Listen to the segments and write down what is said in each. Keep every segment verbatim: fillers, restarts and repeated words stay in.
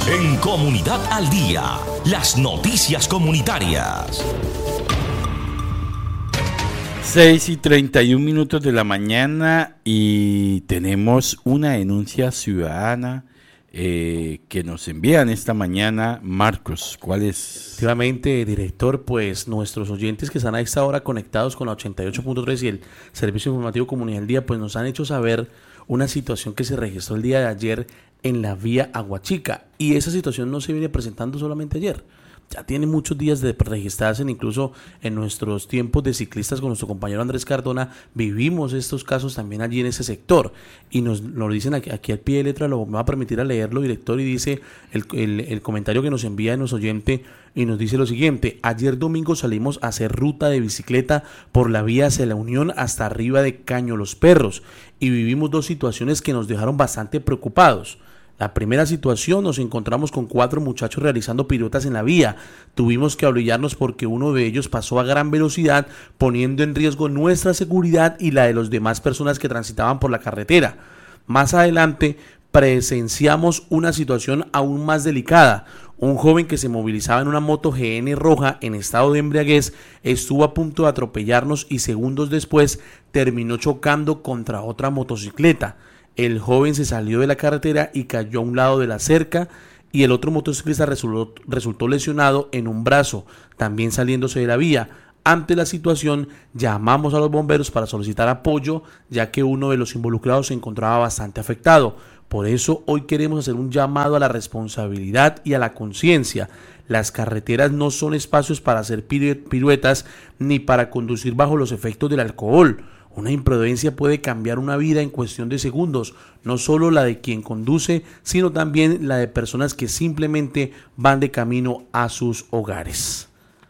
En Comunidad al Día, las noticias comunitarias. seis y treinta y un minutos de la mañana y tenemos una denuncia ciudadana eh, que nos envían esta mañana. Marcos, ¿cuál es? Efectivamente, director, pues nuestros oyentes que están a esta hora conectados con la ochenta y ocho punto tres y el Servicio Informativo Comunidad al Día, pues nos han hecho saber una situación que se registró el día de ayer en la vía Aguachica, y esa situación no se viene presentando solamente ayer. Ya tiene muchos días de registrarse, incluso en nuestros tiempos de ciclistas con nuestro compañero Andrés Cardona, vivimos estos casos también allí en ese sector, y nos lo dicen aquí, aquí al pie de letra. Lo me va a permitir a leerlo, director, y dice el, el, el comentario que nos envía nuestro oyente, y nos dice lo siguiente: ayer domingo salimos a hacer ruta de bicicleta por la vía hacia la Unión hasta arriba de Caño Los Perros, y vivimos dos situaciones que nos dejaron bastante preocupados. La primera situación, nos encontramos con cuatro muchachos realizando piruetas en la vía. Tuvimos que orillarnos porque uno de ellos pasó a gran velocidad, poniendo en riesgo nuestra seguridad y la de las demás personas que transitaban por la carretera. Más adelante presenciamos una situación aún más delicada. Un joven que se movilizaba en una moto G N roja en estado de embriaguez estuvo a punto de atropellarnos y segundos después terminó chocando contra otra motocicleta. El joven se salió de la carretera y cayó a un lado de la cerca, y el otro motociclista resultó, resultó lesionado en un brazo, también saliéndose de la vía. Ante la situación, llamamos a los bomberos para solicitar apoyo, ya que uno de los involucrados se encontraba bastante afectado. Por eso hoy queremos hacer un llamado a la responsabilidad y a la conciencia. Las carreteras no son espacios para hacer piruetas ni para conducir bajo los efectos del alcohol. Una imprudencia puede cambiar una vida en cuestión de segundos, no solo la de quien conduce, sino también la de personas que simplemente van de camino a sus hogares.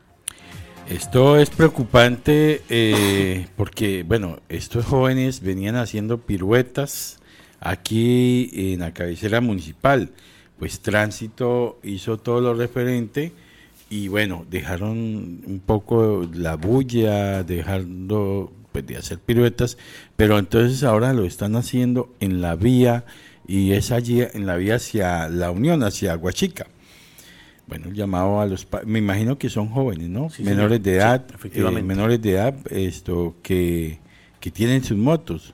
Esto es preocupante eh, porque, bueno, estos jóvenes venían haciendo piruetas aquí en la cabecera municipal. Pues Tránsito hizo todo lo referente y, bueno, dejaron un poco la bulla, dejando pues de hacer piruetas, pero entonces ahora lo están haciendo en la vía, y es allí en la vía hacia la Unión, hacia Aguachica. Bueno, el llamado a los, me imagino que son jóvenes, ¿no? Sí, menores señor. de edad, sí, efectivamente. Eh, menores de edad, esto que, que tienen sus motos,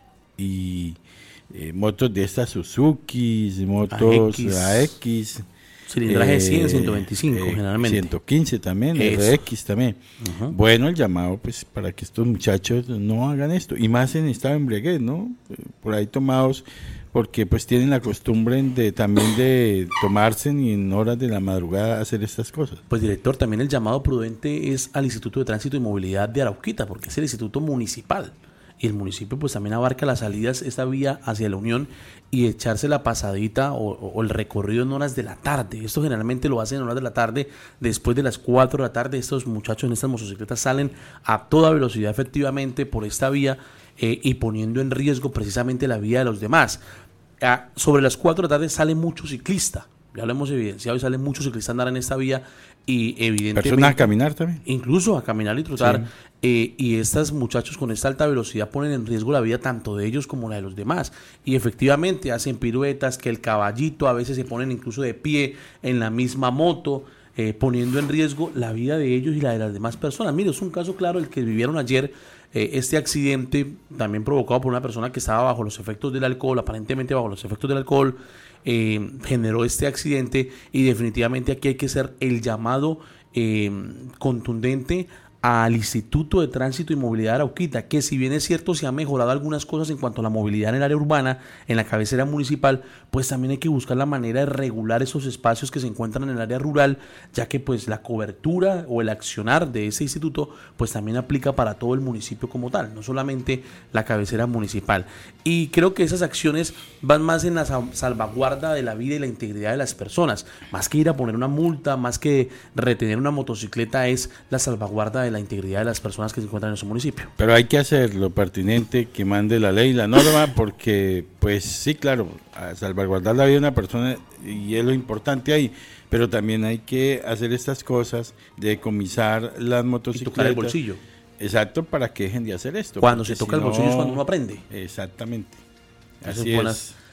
y eh, motos de estas Suzuki, motos A X, cilindraje eh, cien, ciento veinticinco, eh, generalmente. ciento quince también, Eso. R X también. Uh-huh. Bueno, el llamado pues para que estos muchachos no hagan esto, y más en estado de embriaguez, ¿no? Por ahí tomados, porque pues tienen la costumbre de también de tomarse y en horas de la madrugada hacer estas cosas. Pues director, también el llamado prudente es al Instituto de Tránsito y Movilidad de Arauquita, porque es el instituto municipal. Y el municipio pues también abarca las salidas, esta vía hacia la Unión, y echarse la pasadita o, o el recorrido en horas de la tarde. Esto generalmente lo hacen en horas de la tarde, después de las cuatro de la tarde. Estos muchachos en estas motocicletas salen a toda velocidad efectivamente por esta vía eh, y poniendo en riesgo precisamente la vida de los demás. Ah, sobre las cuatro de la tarde sale mucho ciclista. Ya lo hemos evidenciado, y salen muchos ciclistas a andar en esta vía, y evidentemente personas a caminar también, incluso a caminar y trotar, sí. eh, y estos muchachos con esta alta velocidad ponen en riesgo la vida tanto de ellos como la de los demás, y efectivamente hacen piruetas, que el caballito, a veces se ponen incluso de pie en la misma moto, eh, poniendo en riesgo la vida de ellos y la de las demás personas. Mire, es un caso claro el que vivieron ayer, eh, este accidente también provocado por una persona que estaba bajo los efectos del alcohol, aparentemente bajo los efectos del alcohol. Eh, generó este accidente, y definitivamente aquí hay que hacer el llamado eh, contundente al Instituto de Tránsito y Movilidad de Arauquita, que si bien es cierto se han mejorado algunas cosas en cuanto a la movilidad en el área urbana, en la cabecera municipal, pues también hay que buscar la manera de regular esos espacios que se encuentran en el área rural, ya que pues la cobertura o el accionar de ese instituto pues también aplica para todo el municipio como tal, no solamente la cabecera municipal. Y creo que esas acciones van más en la salvaguarda de la vida y la integridad de las personas, más que ir a poner una multa, más que retener una motocicleta, es la salvaguarda de la integridad de las personas que se encuentran en nuestro municipio. Pero hay que hacer lo pertinente que mande la ley, la norma, porque pues sí, claro, a salvaguardar la vida de una persona, y es lo importante ahí, pero también hay que hacer estas cosas de decomisar las motocicletas. Y tocar el bolsillo. Exacto, para que dejen de hacer esto. Cuando se toca si el bolsillo no, es cuando uno aprende. Exactamente. Así es. Buenas,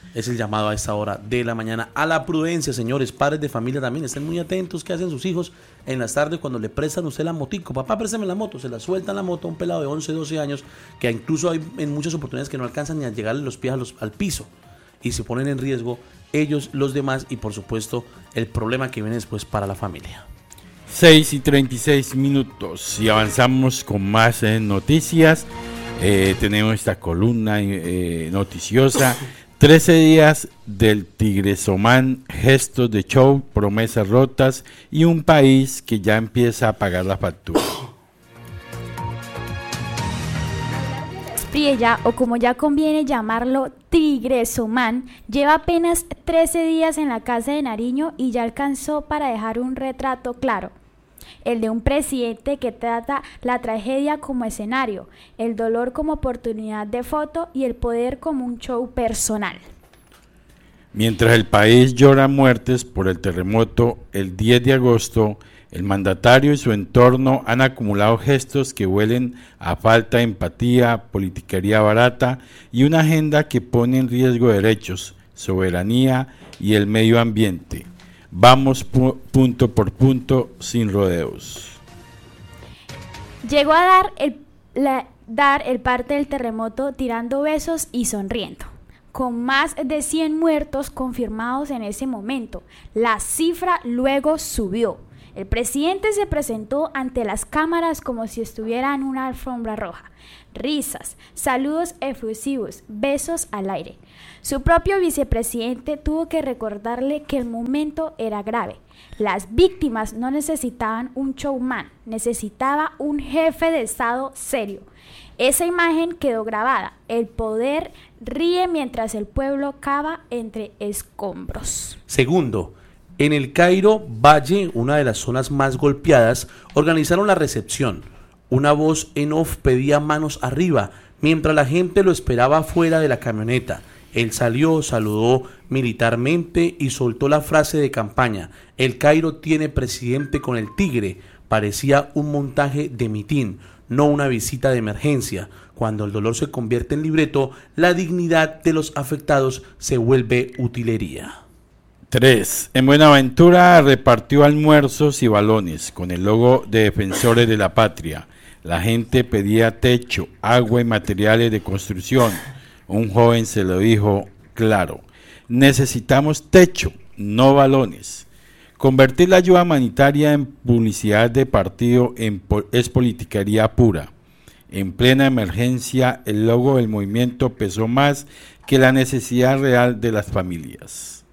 Es el llamado a esta hora de la mañana a la prudencia, señores, padres de familia también, estén muy atentos qué hacen sus hijos en las tardes cuando le prestan a usted la motico. Papá, préstame la moto, se la sueltan la moto a un pelado de once, doce años, que incluso hay en muchas oportunidades que no alcanzan ni a llegarle los pies a los, al piso y se ponen en riesgo ellos, los demás y por supuesto el problema que viene después para la familia. seis y treinta y seis minutos y avanzamos con más eh, noticias. Eh, tenemos esta columna eh, noticiosa. trece días del Tigresomán, gestos de show, promesas rotas y un país que ya empieza a pagar la factura. Priella, o como ya conviene llamarlo, Tigresomán, lleva apenas trece días en la casa de Nariño y ya alcanzó para dejar un retrato claro. El de un presidente que trata la tragedia como escenario, el dolor como oportunidad de foto y el poder como un show personal. Mientras el país llora muertes por el terremoto, el diez de agosto, el mandatario y su entorno han acumulado gestos que huelen a falta de empatía, politiquería barata y una agenda que pone en riesgo derechos, soberanía y el medio ambiente. Vamos pu- punto por punto, sin rodeos. Llegó a dar el, la, dar el parte del terremoto tirando besos y sonriendo. Con más de cien muertos confirmados en ese momento, la cifra luego subió. El presidente se presentó ante las cámaras como si estuviera en una alfombra roja. Risas, saludos efusivos, besos al aire. Su propio vicepresidente tuvo que recordarle que el momento era grave. Las víctimas no necesitaban un showman, necesitaba un jefe de Estado serio. Esa imagen quedó grabada. El poder ríe mientras el pueblo cava entre escombros. Segundo, en el Cairo Valle, una de las zonas más golpeadas, organizaron la recepción. Una voz en off pedía manos arriba, mientras la gente lo esperaba fuera de la camioneta. Él salió, saludó militarmente y soltó la frase de campaña: el Cairo tiene presidente con el tigre. Parecía un montaje de mitin, no una visita de emergencia. Cuando el dolor se convierte en libreto, la dignidad de los afectados se vuelve utilería. tres. En Buenaventura repartió almuerzos y balones con el logo de Defensores de la Patria. La gente pedía techo, agua y materiales de construcción. Un joven se lo dijo claro: necesitamos techo, no balones. Convertir la ayuda humanitaria en publicidad de partido en po- es politiquería pura. En plena emergencia, el logo del movimiento pesó más que la necesidad real de las familias.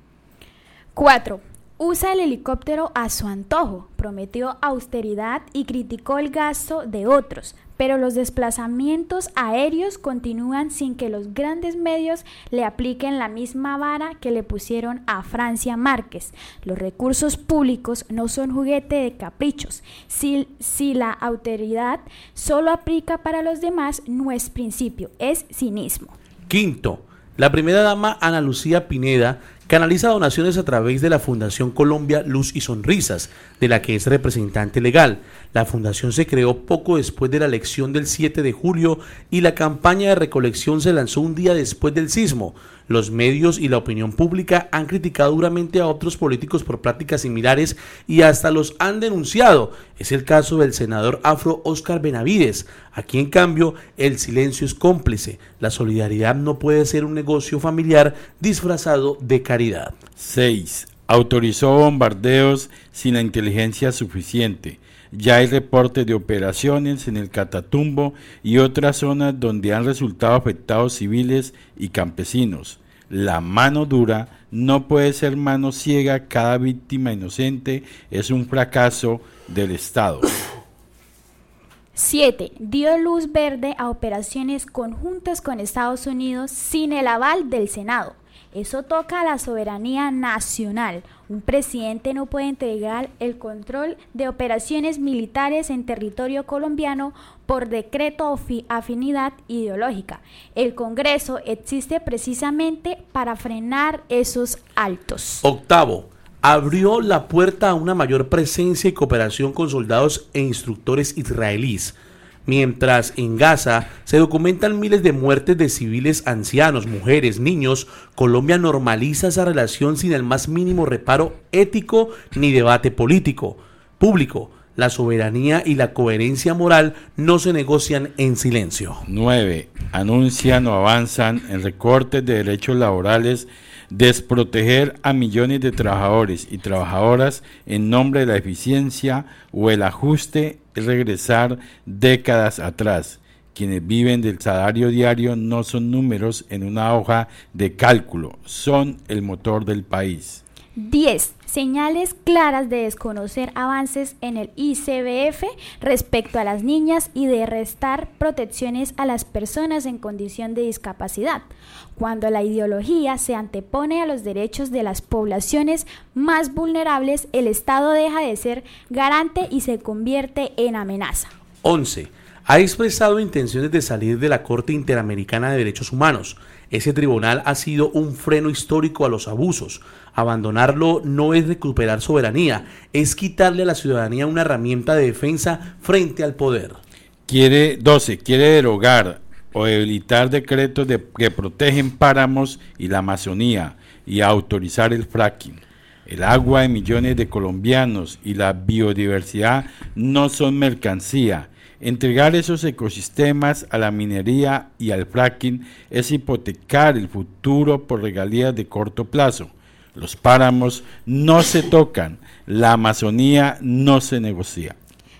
cuatro. Usa el helicóptero a su antojo, prometió austeridad y criticó el gasto de otros, pero los desplazamientos aéreos continúan sin que los grandes medios le apliquen la misma vara que le pusieron a Francia Márquez. Los recursos públicos no son juguete de caprichos. Si, si la autoridad solo aplica para los demás, no es principio, es cinismo. Quinto, la primera dama Ana Lucía Pineda canaliza donaciones a través de la Fundación Colombia Luz y Sonrisas, de la que es representante legal. La fundación se creó poco después de la elección del siete de julio y la campaña de recolección se lanzó un día después del sismo. Los medios y la opinión pública han criticado duramente a otros políticos por prácticas similares y hasta los han denunciado. Es el caso del senador afro Óscar Benavides. Aquí, en cambio, el silencio es cómplice. La solidaridad no puede ser un negocio familiar disfrazado de caridad. seis. Autorizó bombardeos sin la inteligencia suficiente. Ya hay reportes de operaciones en el Catatumbo y otras zonas donde han resultado afectados civiles y campesinos. La mano dura no puede ser mano ciega. Cada víctima inocente es un fracaso del Estado. siete. Dio luz verde a operaciones conjuntas con Estados Unidos sin el aval del Senado. Eso toca a la soberanía nacional. Un presidente no puede entregar el control de operaciones militares en territorio colombiano por decreto o afinidad ideológica. El Congreso existe precisamente para frenar esos altos. Octavo, abrió la puerta a una mayor presencia y cooperación con soldados e instructores israelíes. Mientras en Gaza se documentan miles de muertes de civiles, ancianos, mujeres, niños, Colombia normaliza esa relación sin el más mínimo reparo ético ni debate político, público. La soberanía y la coherencia moral no se negocian en silencio. nueve. Anuncian o avanzan en recortes de derechos laborales, desproteger a millones de trabajadores y trabajadoras en nombre de la eficiencia o el ajuste, es regresar décadas atrás. Quienes viven del salario diario no son números en una hoja de cálculo, son el motor del país. diez. Señales claras de desconocer avances en el I C B F respecto a las niñas y de restar protecciones a las personas en condición de discapacidad, cuando la ideología se antepone a los derechos de las poblaciones más vulnerables, el Estado deja de ser garante y se convierte en amenaza. once. Ha expresado intenciones de salir de la Corte Interamericana de Derechos Humanos. Ese tribunal ha sido un freno histórico a los abusos. Abandonarlo no es recuperar soberanía, es quitarle a la ciudadanía una herramienta de defensa frente al poder. Quiere, doce. Quiere derogar o debilitar decretos de, que protegen páramos y la Amazonía y autorizar el fracking. El agua de millones de colombianos y la biodiversidad no son mercancía. Entregar esos ecosistemas a la minería y al fracking es hipotecar el futuro por regalías de corto plazo. Los páramos no se tocan, la Amazonía no se negocia.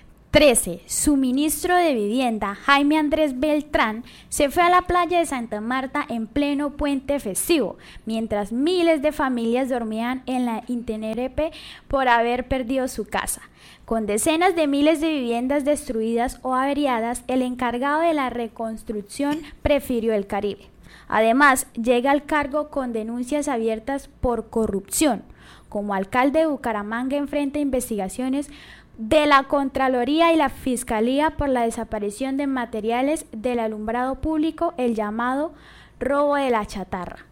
trece. Su ministro de Vivienda, Jaime Andrés Beltrán, se fue a la playa de Santa Marta en pleno puente festivo, mientras miles de familias dormían en la intemperie por haber perdido su casa. Con decenas de miles de viviendas destruidas o averiadas, el encargado de la reconstrucción prefirió el Caribe. Además, llega al cargo con denuncias abiertas por corrupción. Como alcalde de Bucaramanga enfrenta investigaciones de la Contraloría y la Fiscalía por la desaparición de materiales del alumbrado público, el llamado robo de la chatarra,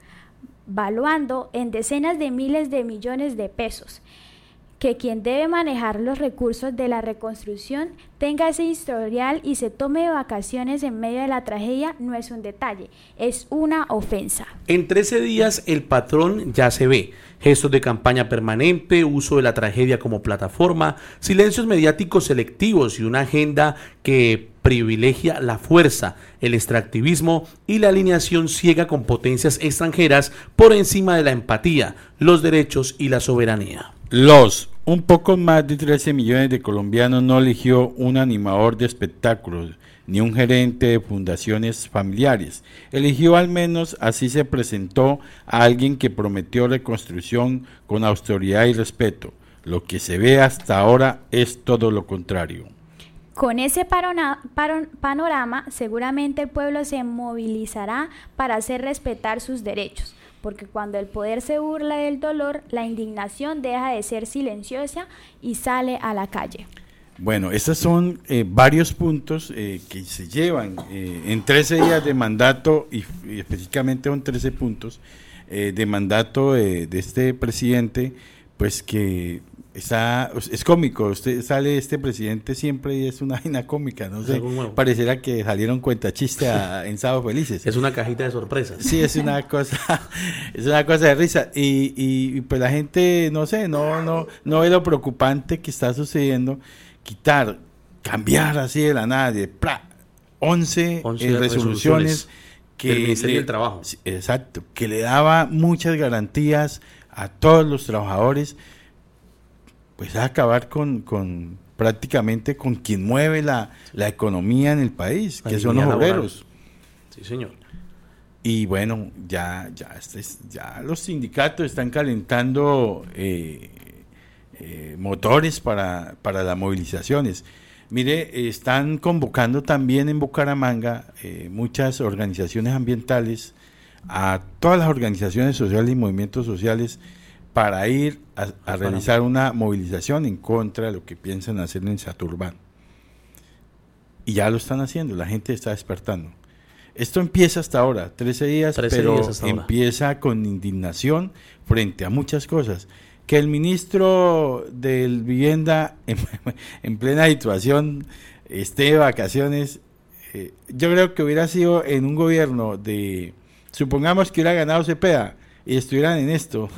valuando en decenas de miles de millones de pesos. Que quien debe manejar los recursos de la reconstrucción tenga ese historial y se tome de vacaciones en medio de la tragedia no es un detalle, es una ofensa. En trece días el patrón ya se ve. Gestos de campaña permanente, uso de la tragedia como plataforma, silencios mediáticos selectivos y una agenda que privilegia la fuerza, el extractivismo y la alineación ciega con potencias extranjeras por encima de la empatía, los derechos y la soberanía. Los un poco más de trece millones de colombianos no eligió un animador de espectáculos ni un gerente de fundaciones familiares. Eligió, al menos así se presentó, a alguien que prometió reconstrucción con austeridad y respeto. Lo que se ve hasta ahora es todo lo contrario. Con ese parona, paron, panorama, seguramente el pueblo se movilizará para hacer respetar sus derechos, porque cuando el poder se burla del dolor, la indignación deja de ser silenciosa y sale a la calle. Bueno, estos son eh, varios puntos eh, que se llevan eh, en trece días de mandato, y, y específicamente son trece puntos eh, de mandato eh, de este presidente, pues que está, es cómico. Usted sale este presidente siempre y es una vaina cómica, no sé, pareciera que salieron cuenta chiste a, en Sábados Felices. Es una cajita de sorpresas. Sí, es una cosa, es una cosa de risa, y, y, y pues la gente, no sé, no, no, no ve lo preocupante que está sucediendo. Quitar, cambiar así de la nada, de ¡plá! once, once eh, resoluciones, resoluciones que del Ministerio le, del Trabajo. Exacto, que le daba muchas garantías a todos los trabajadores, pues a acabar con, con prácticamente con quien mueve la, la economía en el país, que son los obreros. Sí, señor. Y bueno, ya, ya, este, ya los sindicatos están calentando eh, Eh, motores para, para las movilizaciones. Mire, eh, están convocando también en Bucaramanga eh, muchas organizaciones ambientales, a todas las organizaciones sociales y movimientos sociales, para ir a, a realizar una movilización en contra de lo que piensan hacer en Saturbán. Y ya lo están haciendo, la gente está despertando. Esto empieza hasta ahora, trece días, trece pero días empieza ahora con indignación frente a muchas cosas. Que el ministro de Vivienda, en, en plena situación esté de vacaciones. Eh, yo creo que hubiera sido en un gobierno de, supongamos que hubiera ganado Cepeda y estuvieran en esto,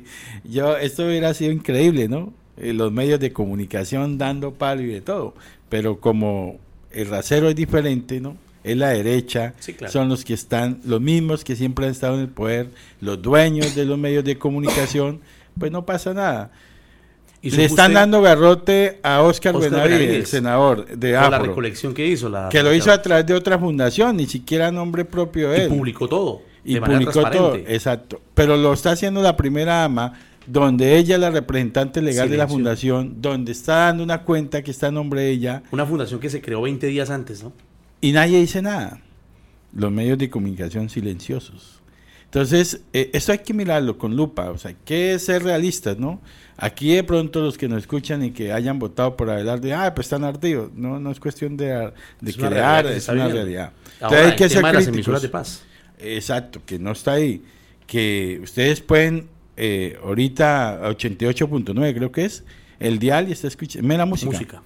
yo esto hubiera sido increíble, ¿no? Eh, los medios de comunicación dando palo y de todo, pero como el rasero es diferente, ¿no? Es la derecha, sí, claro. Son los que están, los mismos que siempre han estado en el poder, los dueños de los medios de comunicación, pues no pasa nada. ¿Y le están usted, dando garrote a Óscar Benavides, Benavides, el senador de Afro, la Afro, recolección que hizo, la, que lo hizo a través de otra fundación, ni siquiera nombre propio de él. Y publicó todo. Y de manera publicó todo, exacto. Pero lo está haciendo la primera dama, donde ella es la representante legal Silencio. de la fundación, donde está dando una cuenta que está a nombre de ella. Una fundación que se creó veinte días antes, ¿no? Y nadie dice nada. Los medios de comunicación silenciosos. Entonces, eh, esto hay que mirarlo con lupa, o sea, hay que ser realistas, ¿no? Aquí de pronto los que nos escuchan y que hayan votado por Abelardo, ah, pues están ardidos. No, no es cuestión de, de es crear, una es una realidad. Ahora, Entonces hay que el ser tema de las críticos. emisoras de paz. Exacto, que no está ahí. Que ustedes pueden, eh, ahorita ochenta y ocho punto nueve creo que es, el dial y está escuchando, mera música. Música.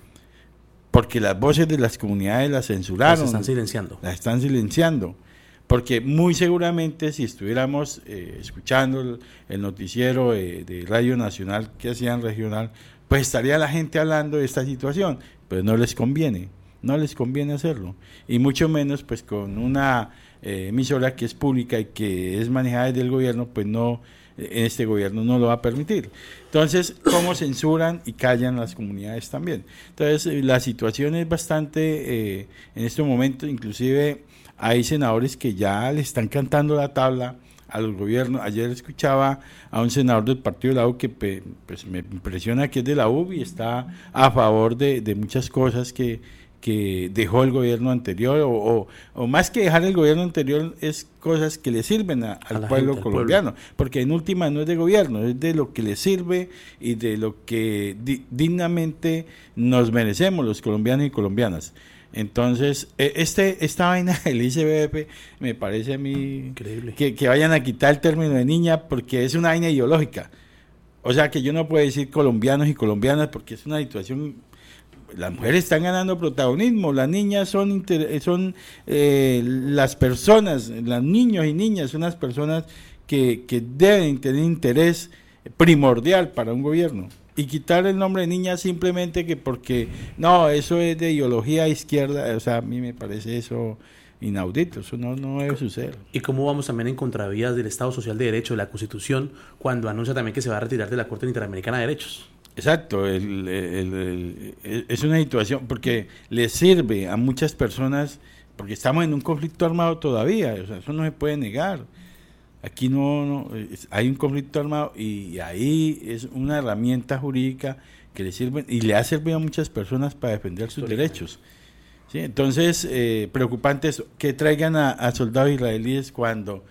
Porque las voces de las comunidades las censuraron. Las están silenciando. Las están silenciando. Porque muy seguramente si estuviéramos eh, escuchando el, el noticiero eh, de Radio Nacional que hacían regional, pues estaría la gente hablando de esta situación, pero no les conviene, no les conviene hacerlo. Y mucho menos pues con una eh, emisora que es pública y que es manejada desde el gobierno, pues no, en este gobierno no lo va a permitir. Entonces, ¿cómo censuran y callan las comunidades también? Entonces, eh, la situación es bastante, eh, en este momento, inclusive hay senadores que ya le están cantando la tabla a los gobiernos. Ayer escuchaba a un senador del partido de la U que pues, me impresiona que es de la U y está a favor de, de muchas cosas que, que dejó el gobierno anterior, o, o, o más que dejar el gobierno anterior, es cosas que le sirven a, al a pueblo gente, colombiano, pueblo. Porque en última no es de gobierno, es de lo que le sirve y de lo que di, dignamente nos merecemos los colombianos y colombianas. Entonces, este esta vaina del I C B F me parece a mí increíble que, que vayan a quitar el término de niña, porque es una vaina ideológica. O sea que yo no puedo decir colombianos y colombianas porque es una situación. Las mujeres están ganando protagonismo, las niñas son inter, son eh, las personas, los niños y niñas son las personas que, que deben tener interés primordial para un gobierno. Y quitar el nombre de niña simplemente que porque, no, eso es de ideología izquierda, o sea, a mí me parece eso inaudito, eso no, no debe suceder. ¿Y cómo vamos también en contravías del Estado Social de Derecho, de la Constitución, cuando anuncia también que se va a retirar de la Corte Interamericana de Derechos? Exacto, el, el, el, el, es una situación, porque le sirve a muchas personas, porque estamos en un conflicto armado todavía, o sea, eso no se puede negar. Aquí no, no es, hay un conflicto armado y ahí es una herramienta jurídica que le sirve y le ha servido a muchas personas para defender sus derechos. ¿Sí? Entonces, eh, preocupante es que traigan a, a soldados israelíes cuando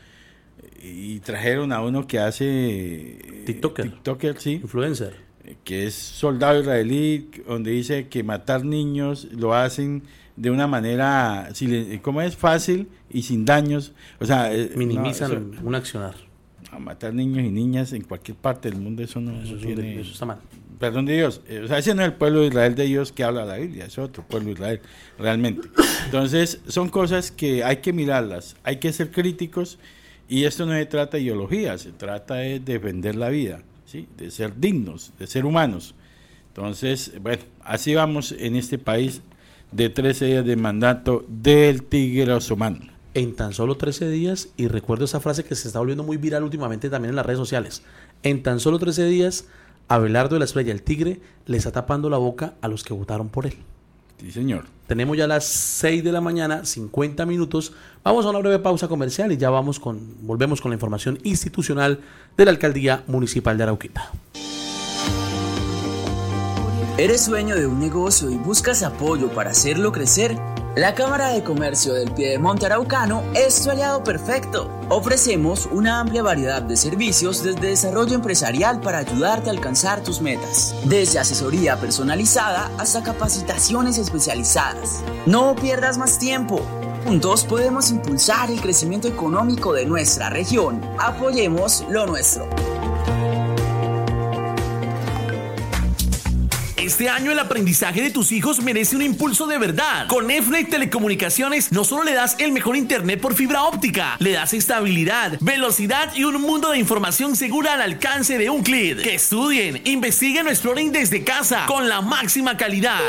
y trajeron a uno que hace TikToker, TikToker sí, influencer, que es soldado israelí, donde dice que matar niños lo hacen de una manera, ¿cómo es? Fácil y sin daños. O sea, minimizan no, eso, un accionar. A matar niños y niñas en cualquier parte del mundo, eso no, eso, no es tiene. de, eso está mal. Perdón de Dios. O sea, ese no es el pueblo de Israel de Dios que habla la Biblia, es otro pueblo de Israel, realmente. Entonces, son cosas que hay que mirarlas, hay que ser críticos, y esto no se trata de ideología, se trata de defender la vida, ¿sí? De ser dignos, de ser humanos. Entonces, bueno, así vamos en este país de trece días de mandato del Tigre Otomano. En tan solo trece días, y recuerdo esa frase que se está volviendo muy viral últimamente también en las redes sociales, en tan solo trece días, Abelardo de la Espriella, el Tigre, le está tapando la boca a los que votaron por él. Sí, señor. Tenemos ya las seis de la mañana, cincuenta minutos. Vamos a una breve pausa comercial y ya vamos con, volvemos con la información institucional de la Alcaldía Municipal de Arauquita. ¿Eres dueño de un negocio y buscas apoyo para hacerlo crecer? La Cámara de Comercio del Piedemonte Araucano es tu aliado perfecto. Ofrecemos una amplia variedad de servicios desde desarrollo empresarial para ayudarte a alcanzar tus metas. Desde asesoría personalizada hasta capacitaciones especializadas. No pierdas más tiempo. Juntos podemos impulsar el crecimiento económico de nuestra región. Apoyemos lo nuestro. Este año el aprendizaje de tus hijos merece un impulso de verdad. Con EFNET Telecomunicaciones no solo le das el mejor internet por fibra óptica, le das estabilidad, velocidad y un mundo de información segura al alcance de un clic. Que estudien, investiguen o exploren desde casa con la máxima calidad.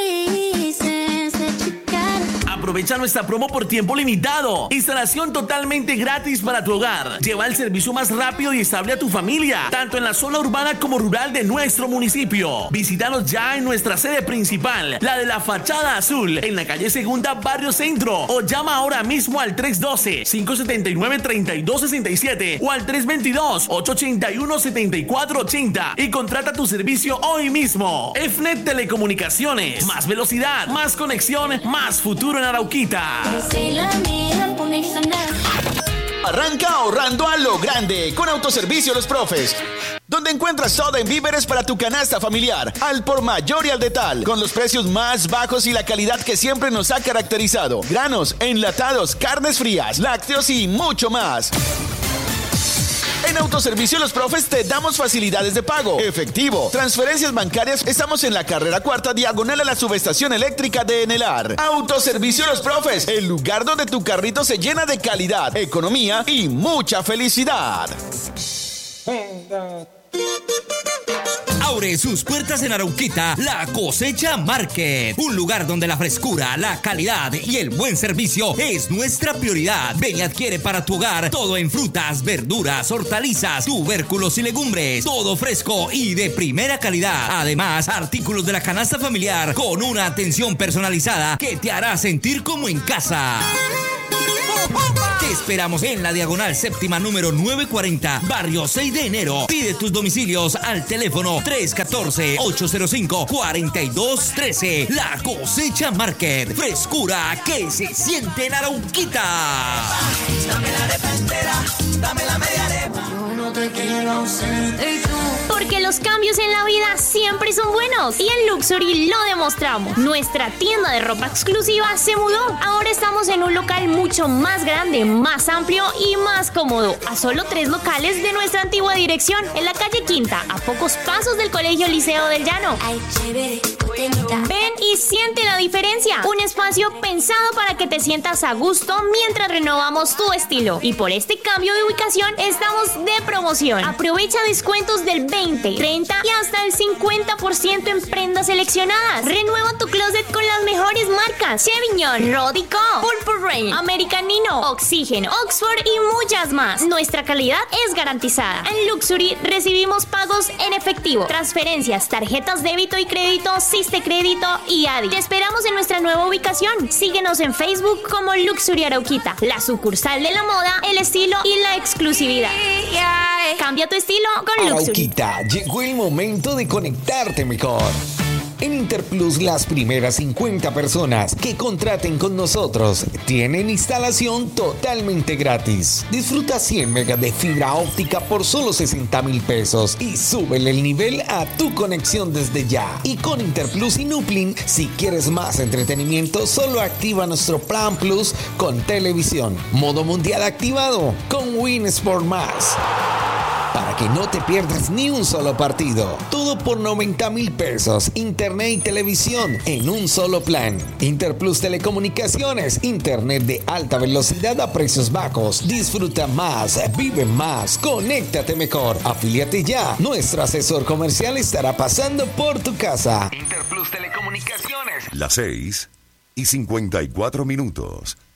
Aprovecha nuestra promo por tiempo limitado. Instalación totalmente gratis para tu hogar. Lleva el servicio más rápido y estable a tu familia, tanto en la zona urbana como rural de nuestro municipio. Visítanos ya en nuestra sede principal, la de la Fachada Azul, en la calle Segunda, Barrio Centro, o llama ahora mismo al tres uno dos, cinco siete nueve, tres dos seis siete o al tres dos dos, ocho ocho uno, siete cuatro ocho cero y contrata tu servicio hoy mismo. EFNET Telecomunicaciones. Más velocidad, más conexión, más futuro en Arauquita. Arranca ahorrando a lo grande con Autoservicio Los Profes, donde encuentras todo en víveres para tu canasta familiar, al por mayor y al detal, con los precios más bajos y la calidad que siempre nos ha caracterizado. Granos, enlatados, carnes frías, lácteos y mucho más. En Autoservicio Los Profes te damos facilidades de pago, efectivo, transferencias bancarias. Estamos en la carrera cuarta, diagonal a la subestación eléctrica de Enelar. Autoservicio Los Profes, el lugar donde tu carrito se llena de calidad, economía y mucha felicidad. Abre sus puertas en Arauquita La Cosecha Market, un lugar donde la frescura, la calidad y el buen servicio es nuestra prioridad. Ven y adquiere para tu hogar todo en frutas, verduras, hortalizas, tubérculos y legumbres, todo fresco y de primera calidad. Además, artículos de la canasta familiar con una atención personalizada que te hará sentir como en casa. Te esperamos en la diagonal séptima número novecientos cuarenta, barrio seis de enero. Pide tus domicilios al teléfono tres uno cuatro, ocho cero cinco, cuatro dos uno tres. La Cosecha Market, frescura que se siente en Arauquita. Dame la arepentera, dame la media arepa. Yo no te quiero ausente y tú. Porque los cambios en la vida siempre son buenos y en Luxury lo demostramos. Nuestra tienda de ropa exclusiva se mudó. Ahora estamos en un local mucho más grande, más amplio y más cómodo, a solo tres locales de nuestra antigua dirección, en la calle Quinta, a pocos pasos del Colegio Liceo del Llano. Ven y siente la diferencia. Un espacio pensado para que te sientas a gusto mientras renovamos tu estilo. Y por este cambio de ubicación estamos de promoción. Aprovecha descuentos del veinte, treinta y hasta el cincuenta por ciento en prendas seleccionadas. Renueva tu closet con las mejores marcas: Chevignon, Rodico, Purple Rain, Americanino, Oxygen, Oxford y muchas más. Nuestra calidad es garantizada. En Luxury recibimos pagos en efectivo, transferencias, tarjetas débito y crédito, Siste Crédito y Adi. Te esperamos en nuestra nueva ubicación. Síguenos en Facebook como Luxury Arauquita, la sucursal de la moda, el estilo y la exclusividad. Cambia tu estilo con Luxury. Arauquita, llegó el momento de conectarte mejor. En Interplus, las primeras cincuenta personas que contraten con nosotros tienen instalación totalmente gratis. Disfruta cien megas de fibra óptica por solo sesenta mil pesos y súbele el nivel a tu conexión desde ya. Y con Interplus y Nuplin, si quieres más entretenimiento, solo activa nuestro Plan Plus con televisión. Modo mundial activado con Win Sport Más. Para que no te pierdas ni un solo partido. Todo por noventa mil pesos. Internet y televisión en un solo plan. Interplus Telecomunicaciones. Internet de alta velocidad a precios bajos. Disfruta más. Vive más. Conéctate mejor. Afíliate ya. Nuestro asesor comercial estará pasando por tu casa. Interplus Telecomunicaciones. Las seis y cincuenta y cuatro minutos.